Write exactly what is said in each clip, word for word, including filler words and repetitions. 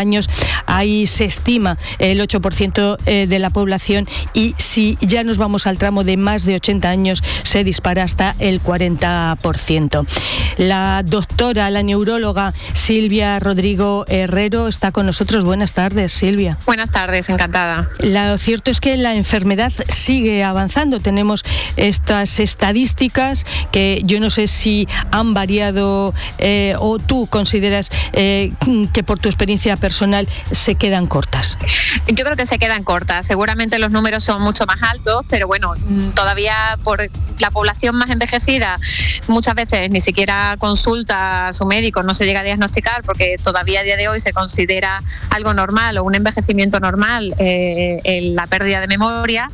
años, ahí se estima el ocho por ciento de la población, y si ya nos vamos al tramo de más de ochenta años se dispara hasta el cuarenta por ciento. La doctora, la neuróloga Silvia Rodrigo Herrero está con nosotros. Buenas tardes, Silvia. Buenas tardes, encantada. Lo cierto es que la enfermedad sigue avanzando. Tenemos estas estadísticas que yo no sé si han variado eh, o tú consideras eh, que por tu experiencia personal se quedan cortas. Yo creo que se quedan cortas. Seguramente los números son mucho más altos, pero bueno, todavía por la población más envejecida muchas veces ni siquiera consulta a su médico, no se llega a diagnosticar porque todavía a día de hoy se considera algo normal o un envejecimiento normal eh, en la pérdida de memoria,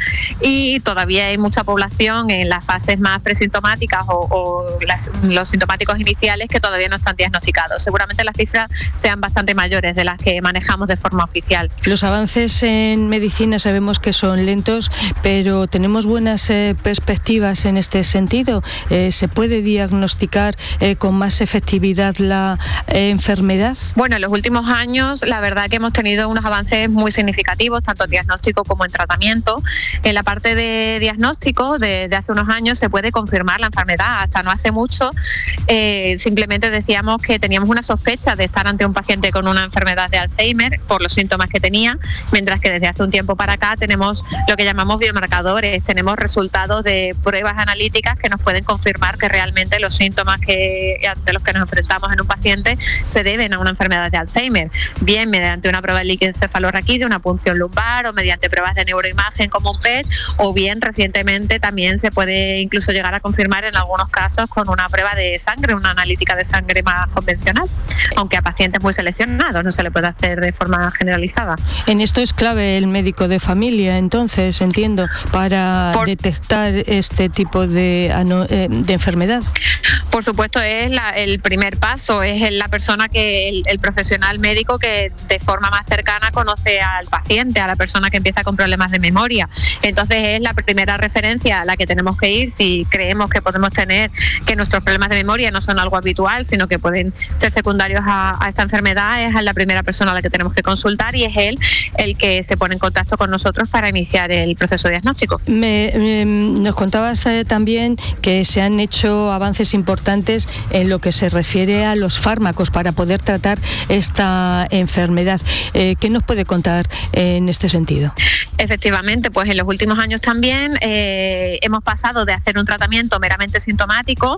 y todavía hay mucha población en las fases más presintomáticas o, o las, los sintomáticos iniciales que todavía no están diagnosticados. Seguramente las cifras sean bastante mayores de las que manejamos de forma oficial. Los avances en medicina sabemos que son lentos, pero tenemos buenas eh, perspectivas en este sentido. Eh, ¿Se puede diagnosticar eh, con más efectividad la eh, enfermedad? Bueno, en los últimos años la verdad que hemos tenido unos avances muy significativos, tanto en diagnóstico como en tratamiento. En la parte de diagnóstico, de, de hace unos años se puede confirmar la enfermedad. Hasta no hace mucho eh, simplemente decíamos que teníamos una sospecha de estar ante un paciente con una enfermedad de Alzheimer por los síntomas que tenía, mientras que desde hace un tiempo para acá tenemos lo que llamamos biomarcadores, tenemos resultados de pruebas analíticas que nos pueden confirmar que realmente los síntomas que, ante los que nos enfrentamos en un paciente se deben a una enfermedad de Alzheimer, bien mediante una prueba de líquido encefalorraquídeo, una punción lumbar, o mediante pruebas de neuroimagen como un P E T, o bien recientemente también se puede incluso llegar a confirmar en algunos casos con una prueba de sangre, una analítica de sangre más convencional, aunque a pacientes muy seleccionados, no se le puede hacer de forma generalizada. En esto es clave el médico de familia, entonces, entiendo, para Por... detectar este tipo de, de enfermedad. Por supuesto, es la, el primer paso, es la persona que, el, el profesional médico que de forma más cercana conoce al paciente, a la persona que empieza con problemas de memoria. Entonces es la primera referencia a la que tenemos que ir si creemos que podemos tener, que nuestros problemas de memoria no son algo habitual, sino que pueden ser secundarios a, a esta enfermedad. Es la primera persona a la que tenemos que consultar, y es él el que se pone en contacto con nosotros para iniciar el proceso diagnóstico. Me, me, nos contabas eh, también que se han hecho avances importantes en lo que se refiere a los fármacos para poder tratar esta enfermedad. Eh, ¿Qué nos puede contar en este sentido? Efectivamente, pues en los últimos años también eh, hemos pasado de hacer un tratamiento meramente sintomático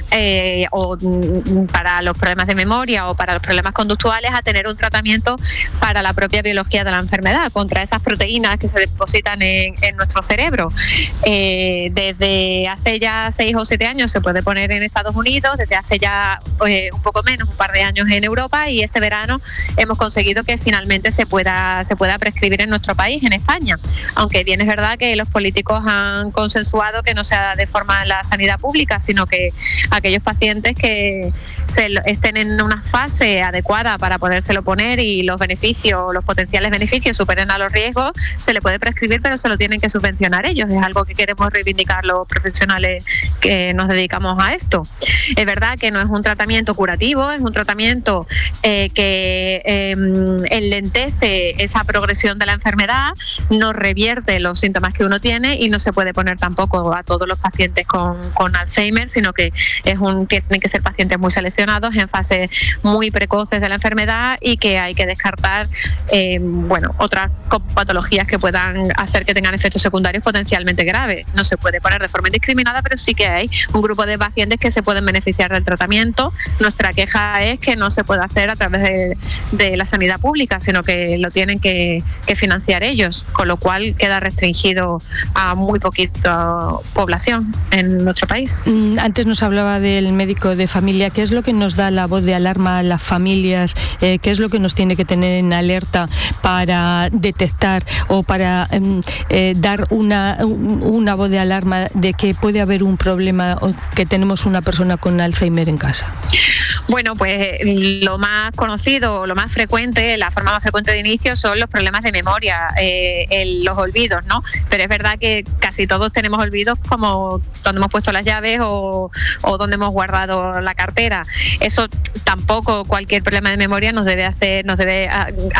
eh, o para los problemas de memoria o para los problemas conductuales a tener un tratamiento para la propia biología de la enfermedad, contra esas proteínas que se depositan en, en nuestro cerebro. Eh, desde hace ya seis o siete años se puede poner en Estados Unidos, desde hace ya eh, un poco menos, un par de años en Europa, y este verano hemos conseguido que finalmente se pueda, se pueda prescribir en nuestro país, en España. Aunque bien es verdad que los políticos han consensuado que no sea de forma en la sanidad pública, sino que aquellos pacientes que se estén en una fase adecuada para podérselo poner y los beneficios, los potenciales beneficios superen a los riesgos, se le puede prescribir, pero se lo tienen que subvencionar ellos. Es algo que queremos reivindicar los profesionales que nos dedicamos a esto. Es verdad que no es un tratamiento curativo, es un tratamiento eh, que eh, enlentece esa progresión de la enfermedad, no revierte los síntomas que uno tiene, y no se puede poner tampoco a todos los pacientes con, con Alzheimer, sino que es un tienen que ser pacientes muy seleccionados en fases muy precoces de la enfermedad, y que hay que descartar eh, bueno, otras patologías que puedan hacer que tengan efectos secundarios potencialmente graves. No se puede poner de forma indiscriminada, pero sí que hay un grupo de pacientes que se pueden beneficiar del tratamiento. Nuestra queja es que no se puede hacer a través de, de la sanidad pública, sino que lo tienen que, que financiar ellos, con lo cual queda restringido a muy poquita población en nuestro país. Antes nos hablaba del médico de familia. ¿Qué es lo que nos da la voz de alarma a las familias? Eh, ¿Qué es lo que nos tiene que tener en alerta para detectar o para eh, dar una, una voz de alarma de que puede haber un problema o que tenemos una persona con Alzheimer en casa? Bueno, pues lo más conocido, lo más frecuente, la forma más frecuente de inicio son los problemas de memoria, eh, el, los olvidos, ¿no? Pero es verdad que casi todos tenemos olvidos, como donde hemos puesto las llaves o, o donde hemos guardado la cartera. Eso tampoco, cualquier problema de memoria nos debe hacer, nos debe